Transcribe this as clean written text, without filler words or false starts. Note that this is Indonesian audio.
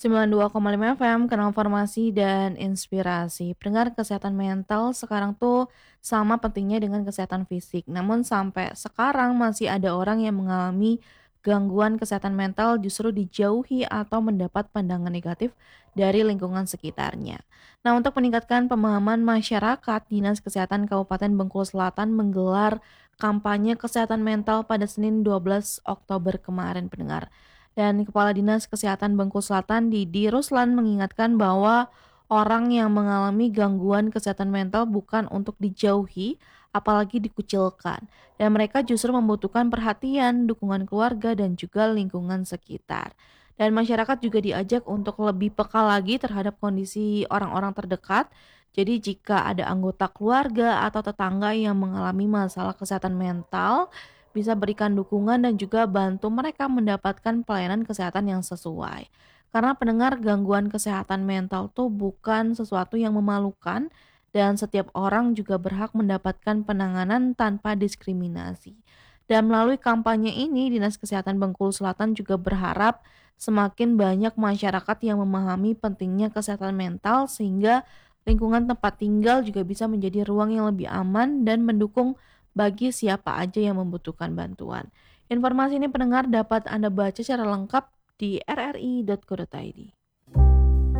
92,5 FM, Kenal Informasi dan Inspirasi. Pendengar, kesehatan mental sekarang tuh sama pentingnya dengan kesehatan fisik. Namun sampai sekarang masih ada orang yang mengalami gangguan kesehatan mental justru dijauhi atau mendapat pandangan negatif dari lingkungan sekitarnya. Nah, untuk meningkatkan pemahaman masyarakat, Dinas Kesehatan Kabupaten Bengkulu Selatan menggelar kampanye kesehatan mental pada Senin 12 Oktober kemarin, pendengar. Dan Kepala Dinas Kesehatan Bengkulu Selatan Didi Ruslan mengingatkan bahwa orang yang mengalami gangguan kesehatan mental bukan untuk dijauhi, apalagi dikucilkan. Dan mereka justru membutuhkan perhatian, dukungan keluarga, dan juga lingkungan sekitar. Dan masyarakat juga diajak untuk lebih peka lagi terhadap kondisi orang-orang terdekat. Jadi jika ada anggota keluarga atau tetangga yang mengalami masalah kesehatan mental, bisa berikan dukungan dan juga bantu mereka mendapatkan pelayanan kesehatan yang sesuai. Karena pendengar, gangguan kesehatan mental tuh bukan sesuatu yang memalukan dan setiap orang juga berhak mendapatkan penanganan tanpa diskriminasi. Dan melalui kampanye ini, Dinas Kesehatan Bengkulu Selatan juga berharap semakin banyak masyarakat yang memahami pentingnya kesehatan mental sehingga lingkungan tempat tinggal juga bisa menjadi ruang yang lebih aman dan mendukung bagi siapa aja yang membutuhkan bantuan. Informasi ini pendengar dapat Anda baca secara lengkap di rri.co.id.